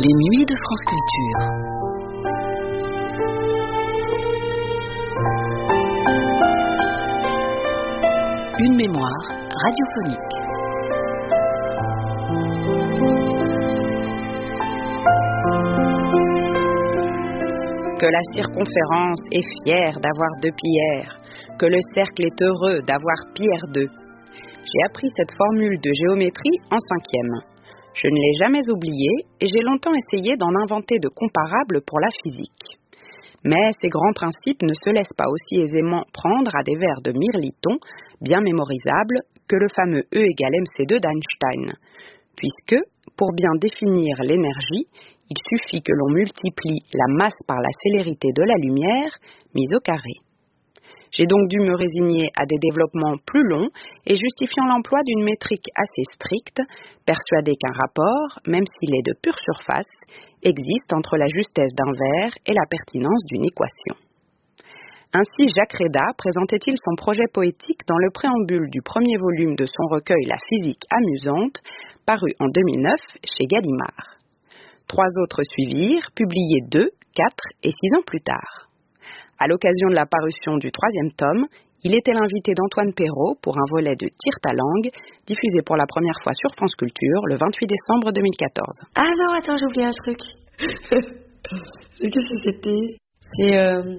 Les nuits de France Culture. Une mémoire radiophonique. Que la circonférence est fière d'avoir deux pierres, que le cercle est heureux d'avoir pierre deux. J'ai appris cette formule de géométrie en 5e. Je ne l'ai jamais oubliée et j'ai longtemps essayé d'en inventer de comparables pour la physique. Mais ces grands principes ne se laissent pas aussi aisément prendre à des vers de Mirliton, bien mémorisables, que le fameux E égale mc2 d'Einstein. Puisque, pour bien définir l'énergie, il suffit que l'on multiplie la masse par la célérité de la lumière, mise au carré. J'ai donc dû me résigner à des développements plus longs et justifiant l'emploi d'une métrique assez stricte, persuadé qu'un rapport, même s'il est de pure surface, existe entre la justesse d'un vers et la pertinence d'une équation. Ainsi, Jacques Réda présentait-il son projet poétique dans le préambule du premier volume de son recueil La physique amusante, paru en 2009 chez Gallimard. 3 autres suivirent, publiés 2, 4 et 6 ans plus tard. À l'occasion de la parution du 3e tome, il était l'invité d'Antoine Perrault pour un volet de Tire ta langue, diffusé pour la première fois sur France Culture le 28 décembre 2014. Ah non, attends, j'ai oublié un truc. Qu'est-ce que c'était? C'est...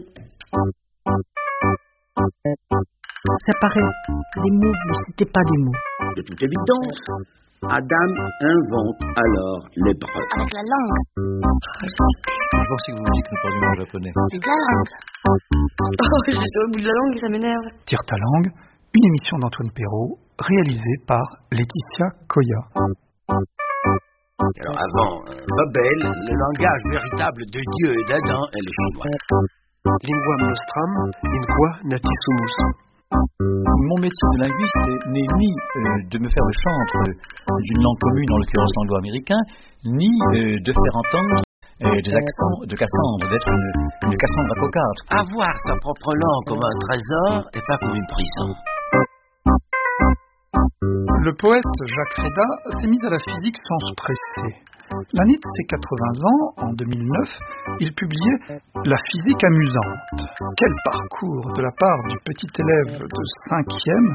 Ça paraît des mots, mais c'était pas des mots. De toute évidence, Adam invente alors l'hébreu. Avec la langue. Je pensais que vous me dites que nous parlions en japonais. C'est de la langue. Oh, je suis au bout de la langue, ça m'énerve. Tire ta langue, une émission d'Antoine Perrault, réalisée par Laetitia Koya. Alors avant Babel, le langage véritable de Dieu et d'Adam est le chinois. Lingua nostram, lingua natisumus. Mon métier de linguiste n'est ni de me faire le chantre d'une langue commune, en l'occurrence l'anglo-américain, ni de faire entendre des accents de Cassandre, d'être une Cassandre à cocarde. Avoir sa propre langue comme un trésor et pas comme une prison. Le poète Jacques Réda s'est mis à la physique sans se presser. L'année de ses 80 ans, en 2009, il publiait La physique amusante. Quel parcours de la part du petit élève de 5e,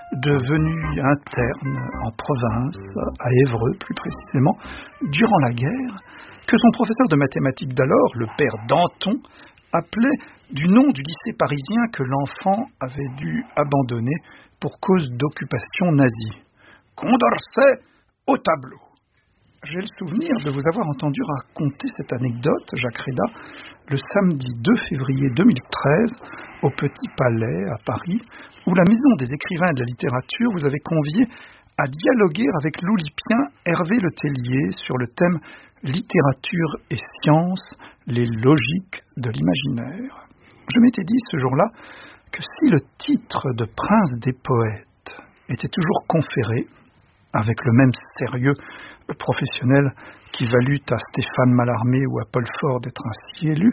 devenu interne en province, à Évreux plus précisément, durant la guerre, que son professeur de mathématiques d'alors, le père Danton, appelait du nom du lycée parisien que l'enfant avait dû abandonner pour cause d'occupation nazie. Condorcet au tableau. J'ai le souvenir de vous avoir entendu raconter cette anecdote, Jacques Réda, le samedi 2 février 2013, au Petit Palais, à Paris, où la Maison des écrivains et de la littérature vous avait convié à dialoguer avec l'olympien Hervé Le Tellier sur le thème « Littérature et science, les logiques de l'imaginaire ». Je m'étais dit ce jour-là que si le titre de prince des poètes était toujours conféré, avec le même sérieux professionnel qui valut à Stéphane Mallarmé ou à Paul Fort d'être ainsi élu,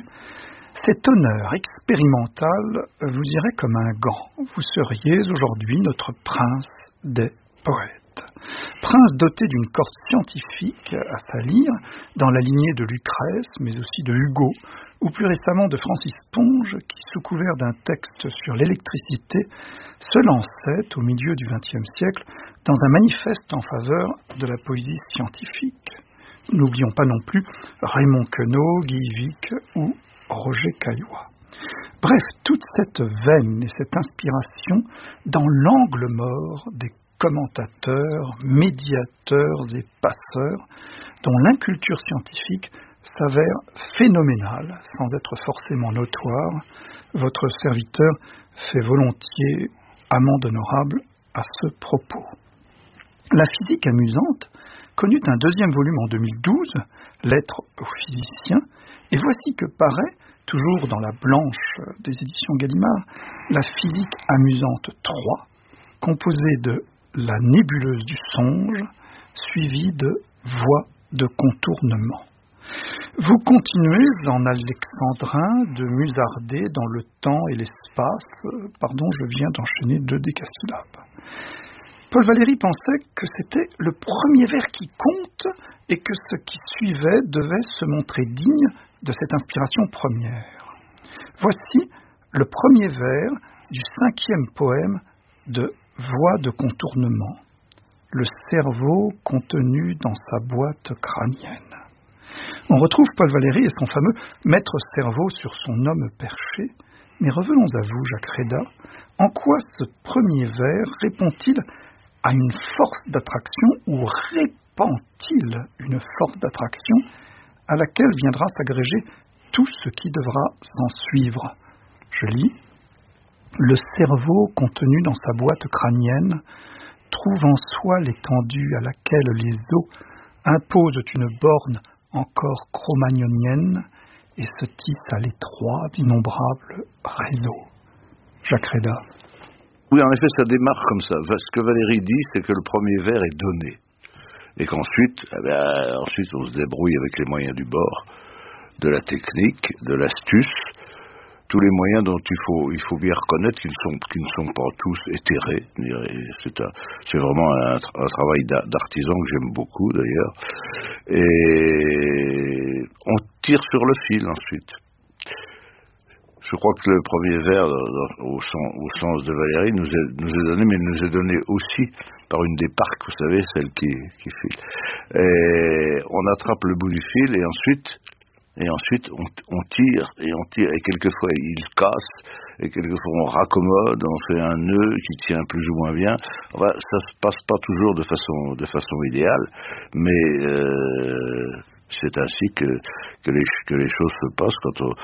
cet honneur expérimental vous irait comme un gant. Vous seriez aujourd'hui notre prince des poètes. Prince doté d'une corde scientifique à sa lyre, dans la lignée de Lucrèce, mais aussi de Hugo, ou plus récemment de Francis Ponge, qui, sous couvert d'un texte sur l'électricité, se lançait, au milieu du XXe siècle, dans un manifeste en faveur de la poésie scientifique. N'oublions pas non plus Raymond Queneau, Guy Vic ou Roger Caillois. Bref, toute cette veine et cette inspiration dans l'angle mort des commentateurs, médiateurs et passeurs dont l'inculture scientifique s'avère phénoménale sans être forcément notoire, votre serviteur fait volontiers amende honorable à ce propos. La physique amusante connut un 2e volume en 2012, Lettres aux physiciens, et voici que paraît, toujours dans la blanche des éditions Gallimard, La physique amusante 3, composée de La nébuleuse du songe, suivie de Voies de contournement. Vous continuez en alexandrin de musarder dans le temps et l'espace. Pardon, je viens d'enchaîner 2 décasyllabes. Paul Valéry pensait que c'était le premier vers qui compte et que ce qui suivait devait se montrer digne de cette inspiration première. Voici le premier vers du 5e poème de Voix de contournement, le cerveau contenu dans sa boîte crânienne. On retrouve Paul Valéry et son fameux maître cerveau sur son homme perché, mais revenons à vous, Jacques Réda. En quoi ce premier vers répond-il à une force d'attraction ou répand-il une force d'attraction à laquelle viendra s'agréger tout ce qui devra s'en suivre? Je lis. Le cerveau contenu dans sa boîte crânienne trouve en soi l'étendue à laquelle les os imposent une borne encore cro-magnonienne et se tissent à l'étroit d'innombrables réseaux. Jacques Réda. Oui, en effet, ça démarre comme ça. Ce que Valéry dit, c'est que le premier vers est donné. Et qu'ensuite, ensuite on se débrouille avec les moyens du bord, de la technique, de l'astuce, tous les moyens dont il faut bien reconnaître qu'ils ne sont pas tous éthérés. C'est vraiment un travail d'artisan que j'aime beaucoup d'ailleurs. Et on tire sur le fil ensuite. Je crois que le premier vers, au sens de Valéry, nous est donné, mais il nous est donné aussi par une des parques, vous savez, celle qui file. Et on attrape le bout du fil et ensuite on tire, et quelquefois il casse, et quelquefois on raccommode, on fait un nœud qui tient plus ou moins bien. Enfin, ça se passe pas toujours de façon idéale, mais c'est ainsi que les choses se passent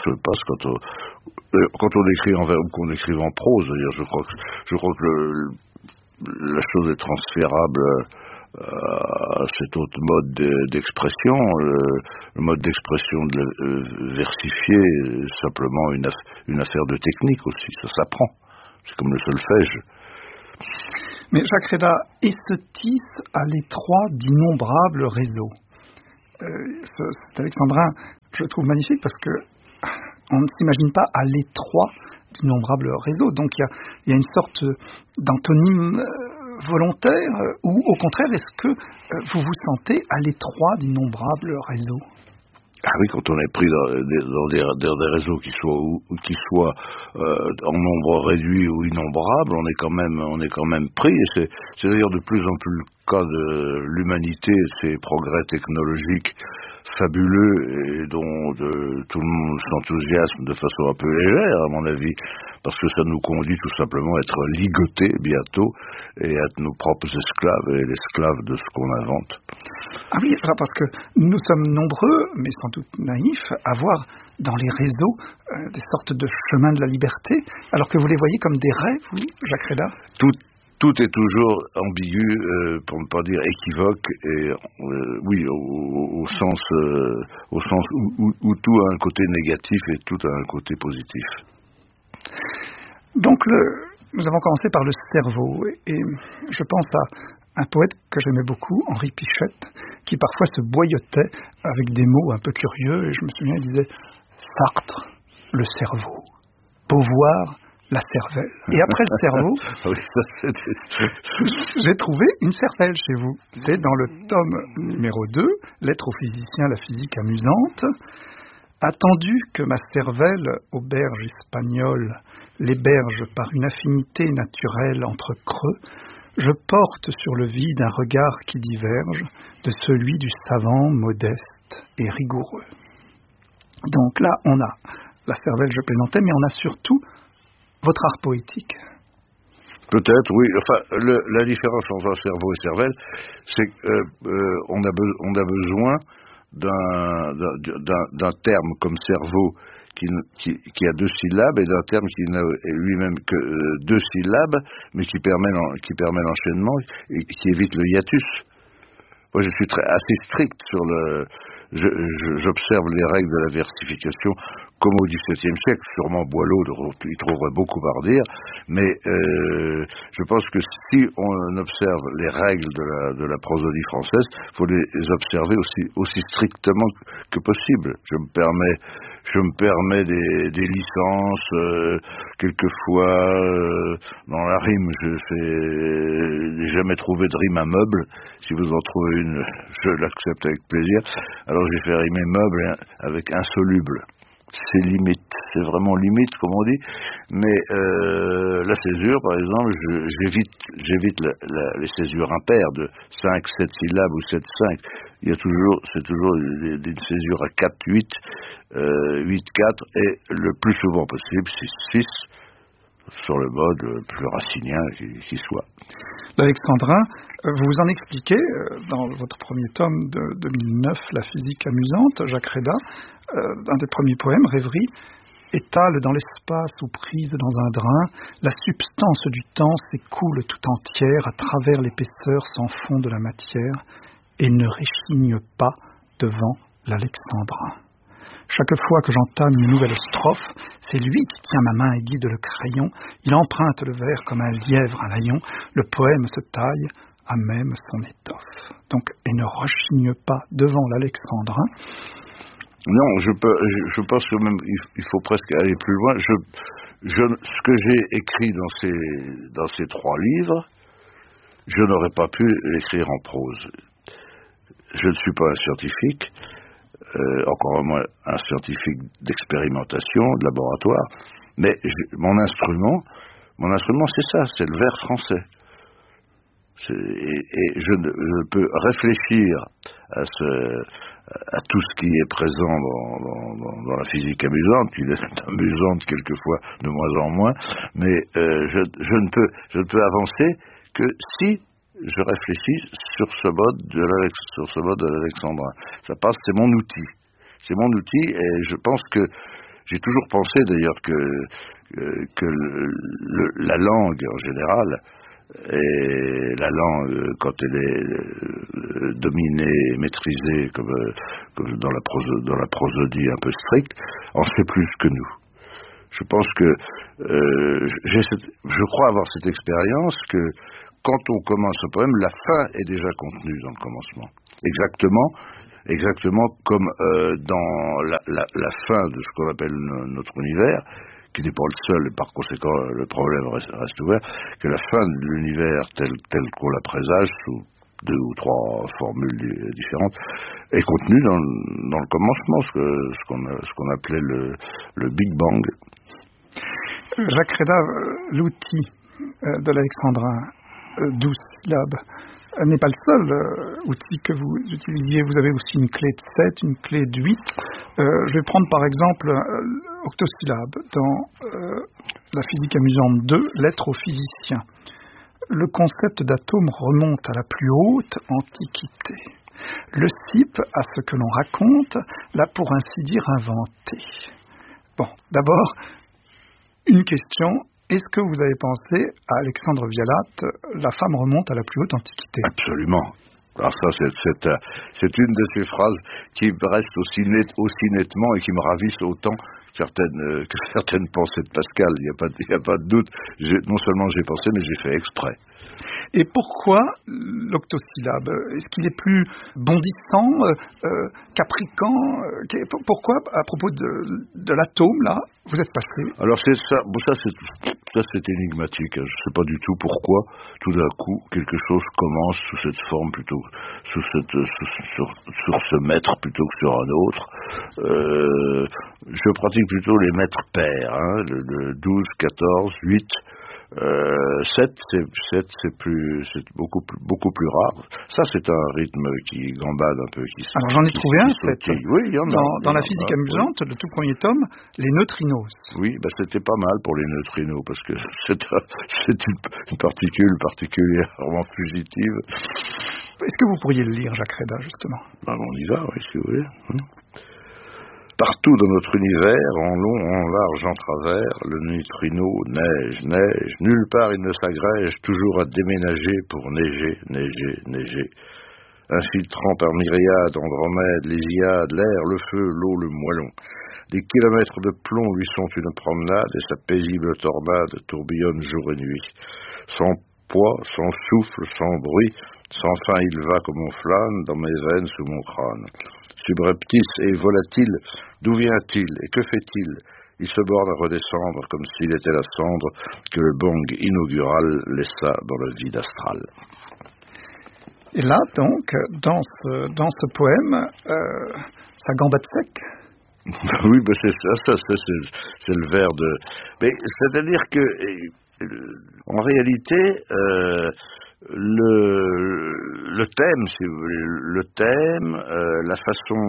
quand on écrit en vers ou qu'on écrit en prose. C'est-à-dire, je crois que la chose est transférable à cet autre mode d'expression. Le mode d'expression versifié est simplement une affaire de technique aussi. Ça s'apprend. C'est comme le solfège. Mais Jacques Réda, et se tisse à l'étroit d'innombrables réseaux. Cet alexandrin, je le trouve magnifique parce que on ne s'imagine pas à l'étroit d'innombrables réseaux. Donc il y a une sorte d'antonyme volontaire, ou au contraire, est-ce que vous vous sentez à l'étroit d'innombrables réseaux? Ah oui, quand on est pris dans des réseaux qui soient en nombre réduit ou innombrable, on est quand même pris. Et c'est d'ailleurs de plus en plus le cas de l'humanité, ces progrès technologiques fabuleux et dont tout le monde s'enthousiasme de façon un peu légère, à mon avis, parce que ça nous conduit tout simplement à être ligotés bientôt et à être nos propres esclaves et l'esclave de ce qu'on invente. Ah oui, parce que nous sommes nombreux, mais sans doute naïfs, à voir dans les réseaux des sortes de chemins de la liberté, alors que vous les voyez comme des rêves, oui, Jacques Réda? Tout est toujours ambigu, pour ne pas dire équivoque, et oui, au sens où tout a un côté négatif et tout a un côté positif. Donc nous avons commencé par le cerveau, et je pense à un poète que j'aimais beaucoup, Henri Pichette, qui parfois se boyottait avec des mots un peu curieux, et je me souviens, il disait Sartre, le cerveau, Beauvoir, la cervelle. Et après le cerveau, j'ai trouvé une cervelle chez vous. C'est dans le tome numéro 2, Lettre au physicien, la physique amusante. Attendu que ma cervelle, aux berges espagnoles, l'héberge par une affinité naturelle entre creux, je porte sur le vide un regard qui diverge de celui du savant modeste et rigoureux. Donc là, on a la cervelle, je plaisantais, mais on a surtout votre art poétique. Peut-être, oui. Enfin, la différence entre cerveau et cervelle, c'est qu'on a besoin d'un terme comme cerveau qui a 2 syllabes et d'un terme qui n'a lui-même que 2 syllabes, mais qui permet l'enchaînement et qui évite le hiatus. Moi, je suis assez strict sur j'observe les règles de la versification comme au XVIIe siècle. Sûrement Boileau y trouverait beaucoup à redire, mais je pense que si on observe les règles de la prosodie française, il faut les observer aussi strictement que possible. Je me permets des licences, quelquefois dans la rime, j'ai jamais trouvé de rime à meuble, si vous en trouvez une, je l'accepte avec plaisir. Alors j'ai fait rimer meuble avec insoluble. C'est limite, c'est vraiment limite, comme on dit. Mais la césure, par exemple, j'évite les césures impaires de 5, 7 syllabes ou 7, 5. C'est toujours une césure à 4, 8, 8, 4, et le plus souvent possible, c'est 6, sur le mode le plus racinien qui soit. L'alexandrin, vous vous en expliquez dans votre premier tome de 2009, La physique amusante, Jacques Réda, un des premiers poèmes, Rêverie, étale dans l'espace ou prise dans un drain, la substance du temps s'écoule tout entière à travers l'épaisseur sans fond de la matière et ne réchigne pas devant l'alexandrin. Chaque fois que j'entame une nouvelle strophe, c'est lui qui tient ma main et guide le crayon. Il emprunte le vers comme un lièvre un haillon. Le poème se taille à même son étoffe. Donc, et ne rechigne pas devant l'alexandrin. Non, je pense que même il faut presque aller plus loin. Ce que j'ai écrit dans ces 3 livres, je n'aurais pas pu l'écrire en prose. Je ne suis pas un scientifique. Encore moins un scientifique d'expérimentation, de laboratoire, mais mon instrument c'est ça, c'est le vers français. Et je peux réfléchir à tout ce qui est présent dans la physique amusante, qui est amusante quelquefois de moins en moins, mais je ne peux avancer que si je réfléchis sur ce mode de l'alexandrin. Ça passe, c'est mon outil, et je pense que j'ai toujours pensé d'ailleurs que la langue en général, et la langue quand elle est dominée, maîtrisée comme dans la prosodie un peu stricte, en sait plus que nous. Je pense que je crois avoir cette expérience que quand on commence un poème, la fin est déjà contenue dans le commencement. Exactement comme dans la fin de ce qu'on appelle notre univers, qui n'est pas le seul, et par conséquent le problème reste ouvert, que la fin de l'univers tel qu'on la présage, sous 2 ou 3 formules différentes, est contenue dans le commencement, ce qu'on appelait le Big Bang. Jacques Réda, l'outil de l'alexandrin, 12 syllabes, n'est pas le seul outil que vous utilisiez. Vous avez aussi une clé de 7, une clé de 8. Je vais prendre par exemple octosyllabe dans la physique amusante 2, lettre aux physiciens. Le concept d'atome remonte à la plus haute antiquité. Le CIP, à ce que l'on raconte, l'a pour ainsi dire inventé. Bon, d'abord, une question. Est-ce que vous avez pensé à Alexandre Vialat, la femme remonte à la plus haute antiquité? Absolument. Alors ça, c'est une de ces phrases qui me restent aussi nettement et qui me ravissent autant que certaines pensées de Pascal. Il n'y a pas de doute. Non seulement j'ai pensé, mais j'ai fait exprès. Et pourquoi l'octosyllabe? Est-ce qu'il est plus bondissant, capricant? Pourquoi, à propos de l'atome, là, vous êtes passé? Alors c'est ça, c'est énigmatique. Je ne sais pas du tout pourquoi, tout d'un coup, quelque chose commence sous cette forme plutôt, sur ce mètre plutôt que sur un autre. Je pratique plutôt les mètres pairs, hein, le 12, 14, 8. 7, c'est beaucoup plus rare. Ça, c'est un rythme qui gambade un peu. Alors j'en ai trouvé un, 7. Oui, il y en a. Dans la physique amusante, le tout premier tome, les neutrinos. Oui, c'était pas mal pour les neutrinos, parce que c'est une particule particulièrement fugitive. Est-ce que vous pourriez le lire, Jacques Réda, justement? On y va, oui, si vous voulez. Partout dans notre univers, en long, en large, en travers, le neutrino neige, nulle part il ne s'agrège, toujours à déménager pour neiger. Infiltrant par myriades, Andromède, les Iades, l'air, le feu, l'eau, le moellon. Des kilomètres de plomb lui sont une promenade, et sa paisible tornade tourbillonne jour et nuit. Sans poids, sans souffle, sans bruit, sans fin il va comme on flâne, dans mes veines, sous mon crâne. Subreptice et volatile, d'où vient-il et que fait-il? Il se borne à redescendre comme s'il était la cendre que le bang inaugural laissa dans le vide astral. Et là, donc, dans ce poème, ça gambade sec. Oui, ben c'est ça, c'est le vers de... Mais c'est-à-dire que, en réalité, le thème, si vous voulez, la façon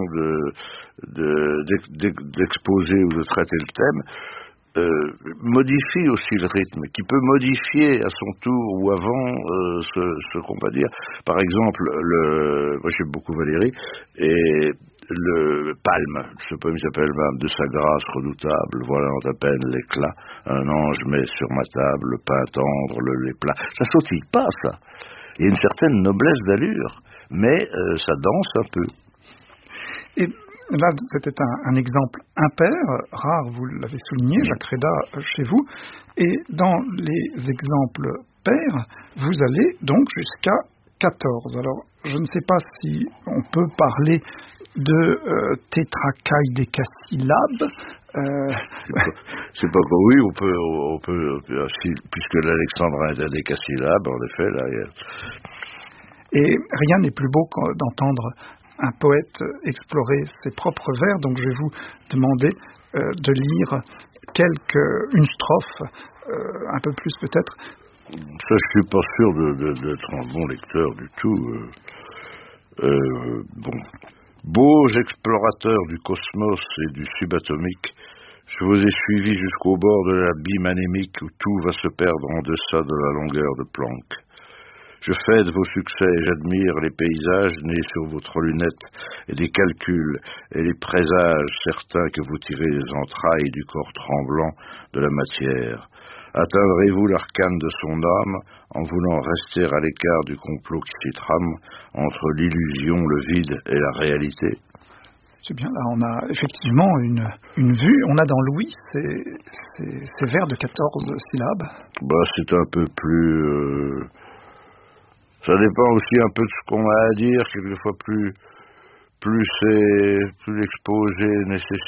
d'exposer ou de traiter le thème, modifie aussi le rythme, qui peut modifier à son tour ou avant ce qu'on va dire. Par exemple, moi j'aime beaucoup Valérie, et le Palme, ce poème s'appelle De sa grâce redoutable, voilà en à peine l'éclat, un ange met sur ma table le pain tendre, le lait plat. Ça sautille pas, ça. Il y a une certaine noblesse d'allure, mais ça danse un peu. Et là, c'était un exemple impair, rare, vous l'avez souligné, Jacques Réda, chez vous. Et dans les exemples pairs, vous allez donc jusqu'à 14. Alors, je ne sais pas si on peut parler de tétracaïdécasyllabe. C'est pas que oui, on peut puisque l'alexandrin est un décasyllabe, en effet, là. Et rien n'est plus beau d'entendre un poète explorer ses propres vers, donc je vais vous demander de lire une strophe, un peu plus peut-être. Ça, je suis pas sûr d'être un bon lecteur du tout. Bon. Beaux explorateurs du cosmos et du subatomique, je vous ai suivis jusqu'au bord de l'abîme anémique où tout va se perdre en deçà de la longueur de Planck. Je fête vos succès et j'admire les paysages nés sur votre lunette et des calculs et les présages certains que vous tirez des entrailles du corps tremblant de la matière. Atteindrez-vous l'arcane de son âme en voulant rester à l'écart du complot qui s'y trame entre l'illusion, le vide et la réalité? C'est bien, là on a effectivement une vue. On a dans Louis ces vers de 14 syllabes. C'est un peu plus... Ça dépend aussi un peu de ce qu'on a à dire, quelquefois plus l'exposé nécessite